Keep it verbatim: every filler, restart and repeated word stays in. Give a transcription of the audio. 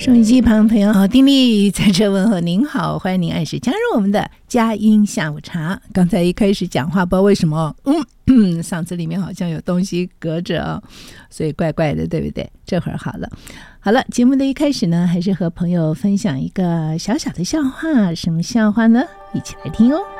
收音机旁的朋友好，丁力在这问候您好，欢迎您按时加入我们的佳音下午茶。刚才一开始讲话不知道为什么嗯嗓子里面好像有东西隔着、哦、所以怪怪的，对不对？这会儿好了。好了，节目的一开始呢，还是和朋友分享一个小小的笑话。什么笑话呢？一起来听哦。